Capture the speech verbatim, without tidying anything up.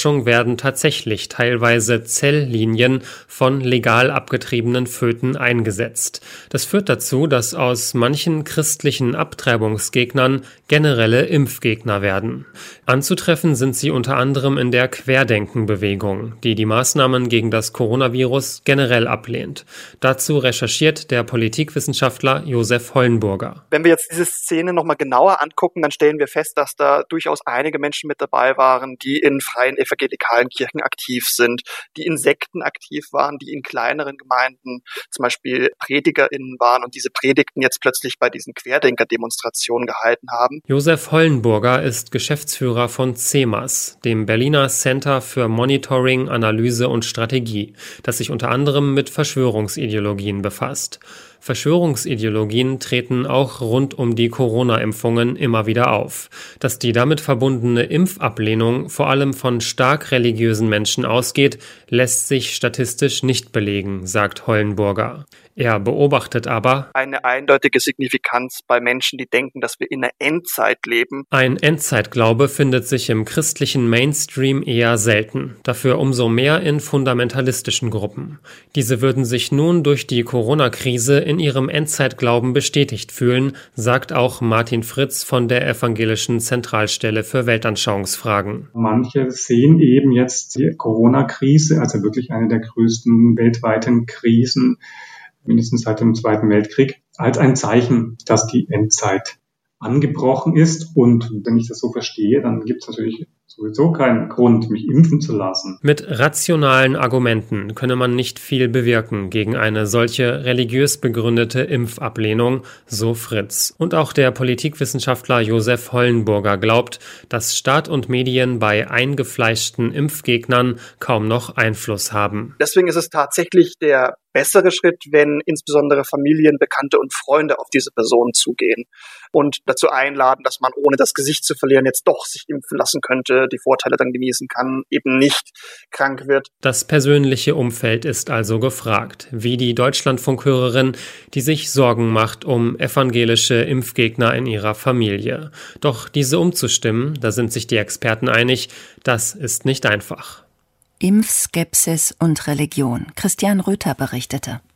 Forschung werden tatsächlich teilweise Zelllinien von legal abgetriebenen Föten eingesetzt. Das führt dazu, dass aus manchen christlichen Abtreibungsgegnern generelle Impfgegner werden. Anzutreffen sind sie unter anderem in der Querdenken-Bewegung, die die Maßnahmen gegen das Coronavirus generell ablehnt. Dazu recherchiert der Politikwissenschaftler Josef Hollenburger. Wenn wir jetzt diese Szene nochmal genauer angucken, dann stellen wir fest, dass da durchaus einige Menschen mit dabei waren, die in freien evangelikalen Kirchen aktiv sind, die in Sekten aktiv waren, die in kleineren Gemeinden zum Beispiel PredigerInnen waren und diese Predigten jetzt plötzlich bei diesen Querdenker-Demonstrationen gehalten haben. Josef Hollenburger ist Geschäftsführer von C E M A S, dem Berliner Center für Monitoring, Analyse und Strategie, das sich unter anderem mit Verschwörungsideologien befasst. Verschwörungsideologien treten auch rund um die Corona-Impfungen immer wieder auf. Dass die damit verbundene Impfablehnung vor allem von stark religiösen Menschen ausgeht, lässt sich statistisch nicht belegen, sagt Hollenburger. Er beobachtet aber eine eindeutige Signifikanz bei Menschen, die denken, dass wir in einer Endzeit leben. Ein Endzeitglaube findet sich im christlichen Mainstream eher selten, dafür umso mehr in fundamentalistischen Gruppen. Diese würden sich nun durch die Corona-Krise in ihrem Endzeitglauben bestätigt fühlen, sagt auch Martin Fritz von der Evangelischen Zentralstelle für Weltanschauungsfragen. Manche sehen eben jetzt die Corona-Krise, also wirklich eine der größten weltweiten Krisen, mindestens seit dem Zweiten Weltkrieg, als ein Zeichen, dass die Endzeit angebrochen ist. Und wenn ich das so verstehe, dann gibt es natürlich sowieso keinen Grund, mich impfen zu lassen. Mit rationalen Argumenten könne man nicht viel bewirken gegen eine solche religiös begründete Impfablehnung, so Fritz. Und auch der Politikwissenschaftler Josef Hollenburger glaubt, dass Staat und Medien bei eingefleischten Impfgegnern kaum noch Einfluss haben. Deswegen ist es tatsächlich der bessere Schritt, wenn insbesondere Familien, Bekannte und Freunde auf diese Personen zugehen und dazu einladen, dass man, ohne das Gesicht zu verlieren, jetzt doch sich impfen lassen könnte, die Vorteile dann genießen kann, eben nicht krank wird. Das persönliche Umfeld ist also gefragt, wie die Deutschlandfunkhörerin, die sich Sorgen macht um evangelische Impfgegner in ihrer Familie. Doch diese umzustimmen, da sind sich die Experten einig, das ist nicht einfach. Impfskepsis und Religion. Christian Röther berichtete.